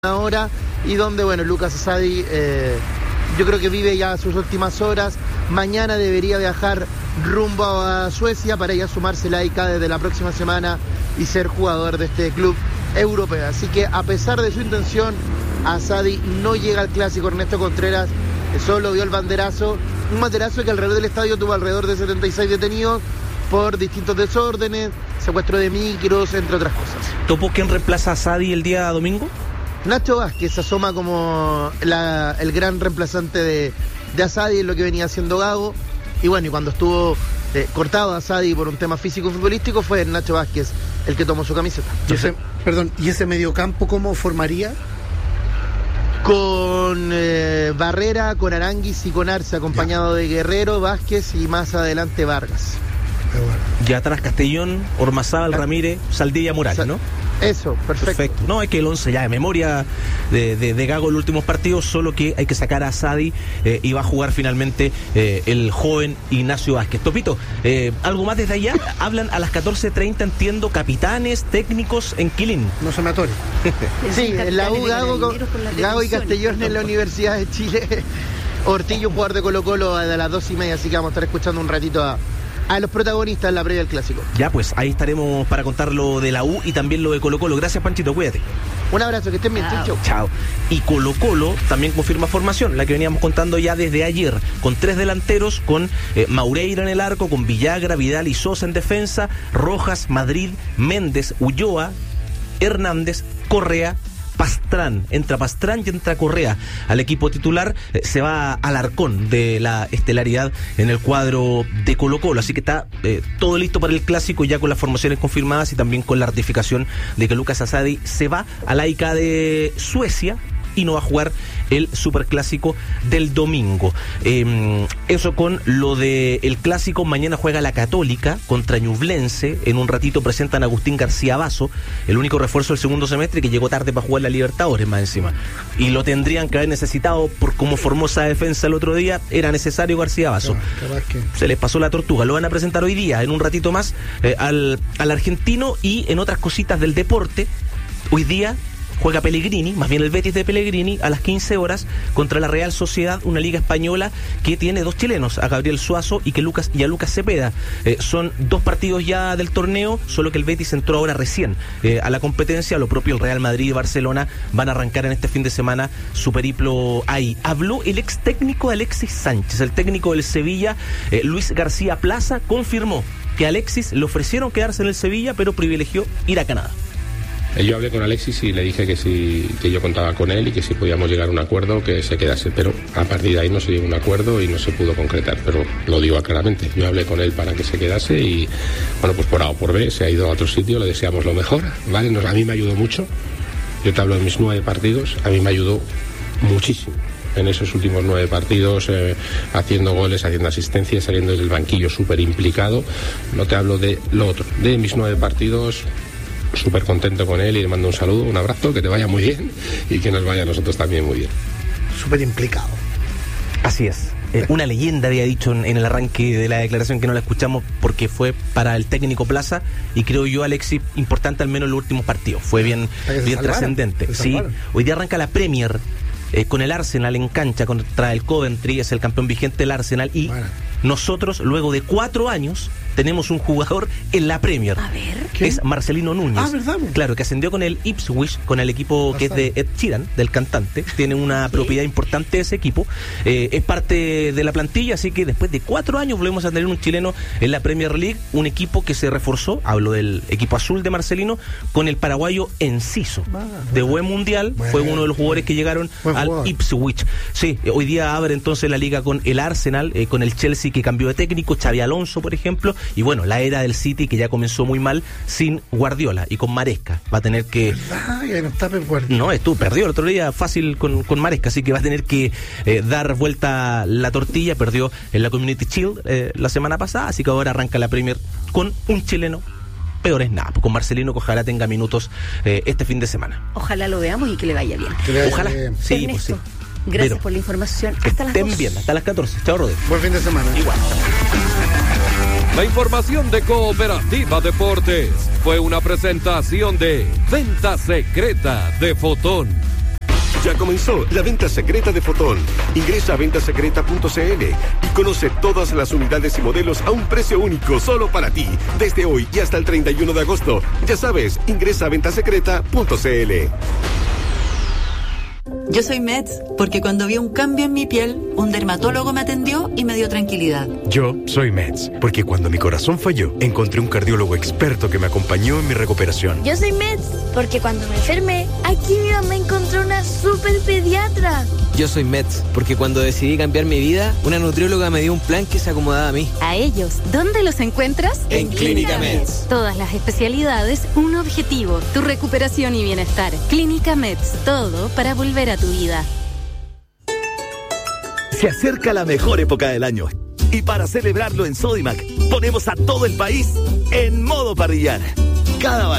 ahora, y donde, bueno, Lucas Asadi yo creo que vive ya sus últimas horas. Mañana debería viajar rumbo a Suecia para ya sumarse la ICA desde la próxima semana y ser jugador de este club europeo. Así que, a pesar de su intención, Asadi no llega al clásico. Ernesto Contreras solo dio el banderazo, un banderazo que alrededor del estadio tuvo alrededor de 76 detenidos por distintos desórdenes, secuestro de micros, entre otras cosas. ¿Topo quién reemplaza a Asadi el día domingo? Nacho Vázquez asoma como el gran reemplazante de Asadi en lo que venía haciendo Gago. Y bueno, y cuando estuvo cortado a Asadi por un tema físico-futbolístico, fue Nacho Vázquez el que tomó su camiseta. ¿Y ese mediocampo cómo formaría? Con Barrera, con Aránguiz y con Arce, acompañado de Guerrero, Vázquez y más adelante Vargas. Ya atrás Castellón, Ormazábal, Ramírez, Saldivia, Morales, ¿no? Eso, perfecto. No, es que el 11 ya de memoria de Gago en los últimos partidos, solo que hay que sacar a Asadi y va a jugar finalmente el joven Ignacio Vázquez. Topito, algo más desde allá. Hablan a las 14:30, entiendo, capitanes, técnicos en Quilín. No se me atore. Sí, en la U Gago y Castellón en la Universidad de Chile. Ortillo, un jugador de Colo-Colo, a las 2:30, así que vamos a estar escuchando un ratito a los protagonistas en la previa del clásico. Ya, pues ahí estaremos para contar lo de la U y también lo de Colo-Colo. Gracias, Panchito, cuídate. Un abrazo, que estén bien. Chau. Chao. Y Colo-Colo también confirma formación, la que veníamos contando ya desde ayer, con 3 delanteros, con Maureira en el arco, con Villagra, Vidal y Sosa en defensa, Rojas, Madrid, Méndez, Ulloa, Hernández, Correa, Pastrán. Entra Pastrán y entra Correa al equipo titular. Se va Alarcón de la estelaridad en el cuadro de Colo-Colo, así que está todo listo para el clásico, ya con las formaciones confirmadas y también con la ratificación de que Lucas Asadi se va a la ICA de Suecia y no va a jugar el superclásico del domingo. Eso con lo del clásico. Mañana juega la Católica contra Ñublense. En un ratito presentan a Agustín García Basso, el único refuerzo del segundo semestre que llegó tarde para jugar la Libertadores más encima. Y lo tendrían que haber necesitado por cómo formó esa defensa el otro día. Era necesario García Basso. Se les pasó la tortuga. Lo van a presentar hoy día, en un ratito más, al argentino. Y en otras cositas del deporte, hoy día juega Pellegrini, más bien el Betis de Pellegrini, a las 15 horas contra la Real Sociedad, una liga española que tiene 2 chilenos, a Gabriel Suazo y a Lucas Cepeda. Son 2 partidos ya del torneo, solo que el Betis entró ahora recién a la competencia. Lo propio el Real Madrid y Barcelona van a arrancar en este fin de semana su periplo ahí. Habló el ex técnico Alexis Sánchez, el técnico del Sevilla, Luis García Plaza, confirmó que a Alexis le ofrecieron quedarse en el Sevilla, pero privilegió ir a Canadá. Yo hablé con Alexis y le dije que yo contaba con él y que si podíamos llegar a un acuerdo que se quedase, pero a partir de ahí no se llegó a un acuerdo y no se pudo concretar, pero lo digo claramente, yo hablé con él para que se quedase y bueno, pues por A o por B se ha ido a otro sitio, le deseamos lo mejor, ¿vale? A mí me ayudó mucho, yo te hablo de mis 9 partidos, a mí me ayudó muchísimo en esos últimos 9 partidos, haciendo goles, haciendo asistencias, saliendo desde el banquillo súper implicado. No te hablo de lo otro, de mis 9 partidos. Súper contento con él y le mando un saludo, un abrazo, que te vaya muy bien y que nos vaya a nosotros también muy bien. Súper implicado. Así es. Una leyenda había dicho en el arranque de la declaración, que no la escuchamos porque fue para el técnico Plaza, y creo yo, Alexis, importante al menos en los últimos partidos. Fue bien trascendente. Sí, hoy día arranca la Premier con el Arsenal en cancha contra el Coventry, es el campeón vigente el Arsenal, y nosotros, luego de 4 años, tenemos un jugador en la Premier. A ver. ¿Qué? Es Marcelino Núñez. ¿Verdad? Claro, que ascendió con el Ipswich, con el equipo que es de Ed Sheeran, del cantante. Tiene una propiedad importante ese equipo. Es parte de la plantilla, así que después de 4 años volvemos a tener un chileno en la Premier League, un equipo que se reforzó, hablo del equipo azul de Marcelino, con el paraguayo Enciso, de buen mundial. Fue uno de los jugadores que llegaron al Ipswich. Sí, hoy día abre entonces la liga con el Arsenal, con el Chelsea que cambió de técnico, Xabi Alonso, por ejemplo, y bueno, la era del City que ya comenzó muy mal sin Guardiola y con Maresca. Va a tener que... no está Pep Guardiola. No, estuvo perdió el otro día fácil con Maresca, así que va a tener que dar vuelta la tortilla. Perdió en la Community Shield la semana pasada, así que ahora arranca la Premier con un chileno. Peor es nada, con Marcelino, que ojalá tenga minutos este fin de semana. Ojalá lo veamos y que le vaya bien. Ojalá. Sí, Ernesto, pues sí. Gracias por la información. Hasta las 2. Estén bien, hasta las 14. Chao, Rodri. Buen fin de semana. Igual. La información de Cooperativa Deportes fue una presentación de Venta Secreta de Fotón. Ya comenzó la venta secreta de Fotón. Ingresa a ventasecreta.cl y conoce todas las unidades y modelos a un precio único solo para ti. Desde hoy y hasta el 31 de agosto. Ya sabes, ingresa a ventasecreta.cl. Yo soy Meds porque cuando vi un cambio en mi piel, un dermatólogo me atendió y me dio tranquilidad. Yo soy Meds porque cuando mi corazón falló, encontré un cardiólogo experto que me acompañó en mi recuperación. Yo soy Meds porque cuando me enfermé, aquí mi mamá encontró una super pediatra. Yo soy Meds porque cuando decidí cambiar mi vida, una nutrióloga me dio un plan que se acomodaba a mí. A ellos, ¿dónde los encuentras? En Clínica Meds. Todas las especialidades, un objetivo, tu recuperación y bienestar. Clínica Meds, todo para volver a tu vida. Se acerca la mejor época del año y para celebrarlo en Sodimac ponemos a todo el país en modo parrillar. Cada